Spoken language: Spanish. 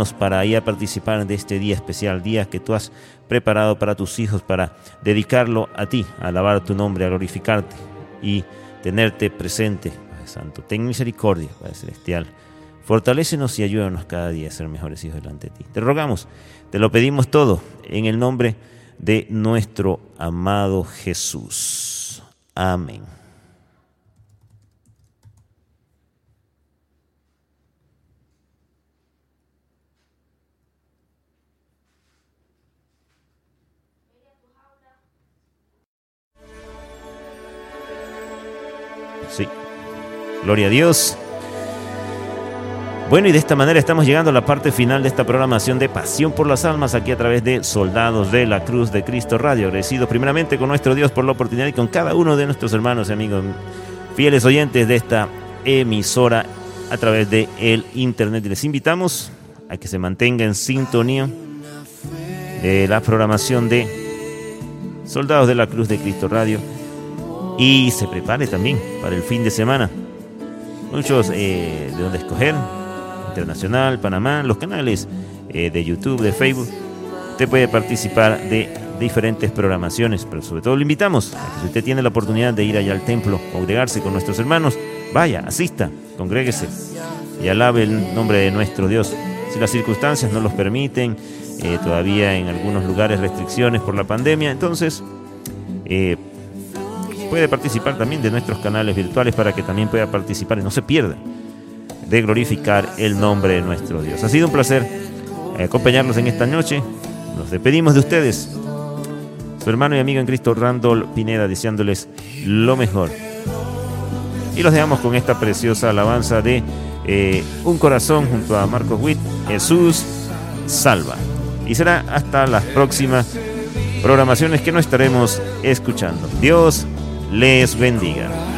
prepararnos para ir a participar de este día especial, día que tú has preparado para tus hijos, para dedicarlo a ti, a alabar tu nombre, a glorificarte y tenerte presente, Padre Santo. Ten misericordia, Padre Celestial. Fortalécenos y ayúdanos cada día a ser mejores hijos delante de ti. Te rogamos, te lo pedimos todo en el nombre de nuestro amado Jesús. Amén. Sí, gloria a Dios. Bueno, y de esta manera estamos llegando a la parte final de esta programación de Pasión por las Almas, aquí a través de Soldados de la Cruz de Cristo Radio. Agradecidos primeramente con nuestro Dios por la oportunidad y con cada uno de nuestros hermanos y amigos, fieles oyentes de esta emisora a través de el internet. Y les invitamos a que se mantenga en sintonía de la programación de Soldados de la Cruz de Cristo Radio y se prepare también para el fin de semana. Muchos de donde escoger: Internacional, Panamá, los canales de YouTube, de Facebook. Usted puede participar de diferentes programaciones, pero sobre todo le invitamos a que, si usted tiene la oportunidad de ir allá al templo, congregarse con nuestros hermanos, vaya, asista, congréguese y alabe el nombre de nuestro Dios. Si las circunstancias no los permiten, todavía en algunos lugares restricciones por la pandemia, entonces puede participar también de nuestros canales virtuales para que también pueda participar y no se pierda de glorificar el nombre de nuestro Dios. Ha sido un placer acompañarlos en esta noche. Nos despedimos de ustedes, su hermano y amigo en Cristo Randall Pineda, deseándoles lo mejor. Y los dejamos con esta preciosa alabanza de Un Corazón junto a Marcos Witt, Jesús salva. Y será hasta las próximas programaciones que nos estaremos escuchando. Dios les bendiga.